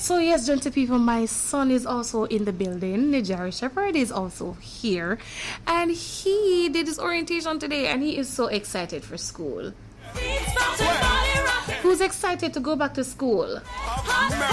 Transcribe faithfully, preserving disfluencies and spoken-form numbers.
So yes, gentle people, my son is also in the building. Nijari Shepherd is also here, and he did his orientation today, and he is so excited for school. Who's excited to go back to school?